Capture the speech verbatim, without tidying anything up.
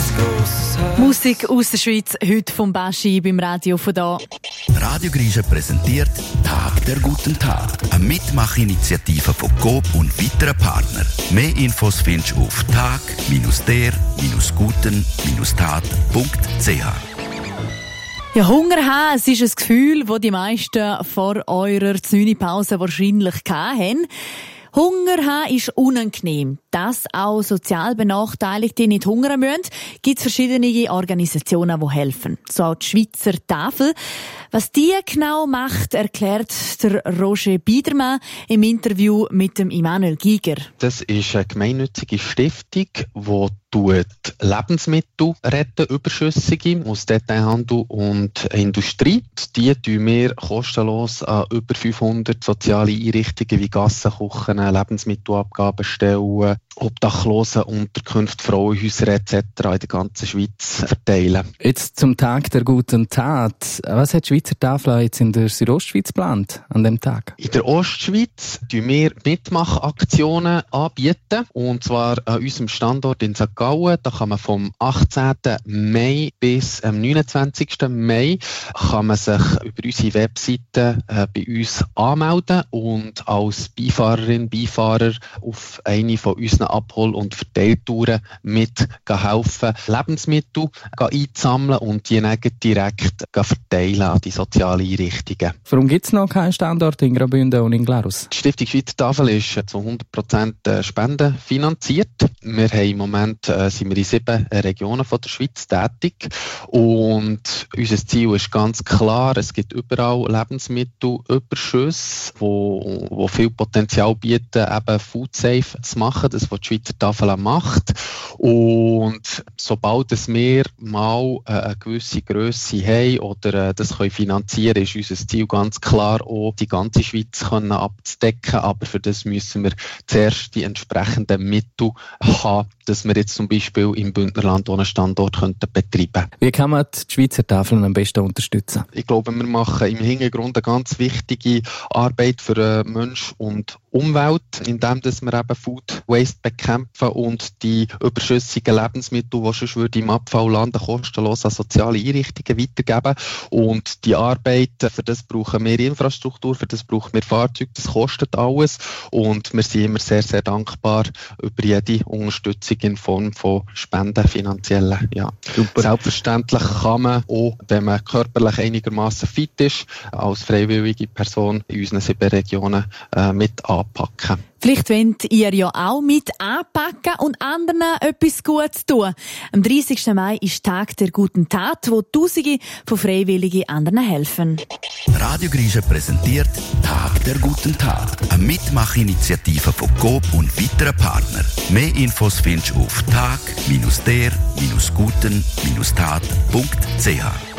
Musik aus der Schweiz, heute vom Baschi beim Radio von da. Radio Griechen präsentiert Tag der guten Tat. Eine Mitmachinitiative von Coop und weiteren Partnern. Mehr Infos findest du auf tag der guten tat punkt c h. Ja, Hunger haben, es ist ein Gefühl, das die meisten vor eurer Znüni-Pause wahrscheinlich hatten. Hunger haben ist unangenehm. Dass auch sozial Benachteiligte nicht hungern müssen, gibt es verschiedene Organisationen, die helfen. So auch die Schweizer Tafel. Was die genau macht, erklärt der Roger Biedermann im Interview mit dem Immanuel Giger. Das ist eine gemeinnützige Stiftung, die tut Lebensmittel retten, überschüssige aus Detailhandel und Industrie. Die tun wir kostenlos an über fünfhundert soziale Einrichtungen wie Gassen, Küchen, Lebensmittelabgaben stellen, Obdachlosen, Unterkünfte, Frauenhäuser et cetera in der ganzen Schweiz verteilen. Jetzt zum Tag der guten Tat. Was hat die Schweizer Tafel jetzt in der Südostschweiz geplant an dem Tag? In der Ostschweiz bieten wir Mitmachaktionen anbieten. Und zwar an unserem Standort in Sankt Gallen. Da kann man vom achtzehnten Mai bis am neunundzwanzigsten Mai kann man sich über unsere Webseite äh, bei uns anmelden und als Beifahrerin, Beifahrer auf eine von unseren Abhol- und Verteiltouren mit helfen, Lebensmittel einzusammeln und die dann direkt verteilen an die sozialen Einrichtungen. Warum gibt es noch keinen Standort in Graubünden und in Glarus? Die Stiftung Schweizer Tafel ist zu hundert Prozent Spenden finanziert. Wir haben im Moment äh, sind wir in sieben Regionen von der Schweiz tätig und unser Ziel ist ganz klar, es gibt überall Lebensmittelüberschüsse, wo, wo viel Potenzial bieten, eben food safe zu machen, das was die Schweizer Tafel macht. Und sobald es wir mal äh, eine gewisse Grösse haben oder äh, das können finanzieren, ist unser Ziel ganz klar auch, die ganze Schweiz können abzudecken. Aber für das müssen wir zuerst die entsprechenden Mittel haben, dass wir jetzt zum Beispiel im Bündnerland ohne Standort könnten betreiben. Wie kann man die Schweizer Tafeln am besten unterstützen? Ich glaube, wir machen im Hintergrund eine ganz wichtige Arbeit für Mensch und Umwelt, indem dass wir eben Food Waste bekämpfen und die überschüssigen Lebensmittel, die sonst würde im Abfall landen, kostenlos an soziale Einrichtungen weitergeben. Und die Arbeit, für das brauchen wir Infrastruktur, für das brauchen wir Fahrzeuge, das kostet alles. Und wir sind immer sehr, sehr dankbar über jede Unterstützung in Form von Spenden, finanziellen. Ja. Super. Selbstverständlich kann man auch, wenn man körperlich einigermaßen fit ist, als freiwillige Person in unseren sieben Regionen äh, mit anpacken. Vielleicht wollt ihr ja auch mit anpacken und anderen etwas Gutes tun. Am dreißigsten Mai ist Tag der guten Tat, wo Tausende von Freiwilligen anderen helfen. Radio Griechen präsentiert Tag der guten Tat. Eine Mitmachinitiative von Coop und weiteren Partnern. Mehr Infos findest du auf tag der guten tat punkt c h.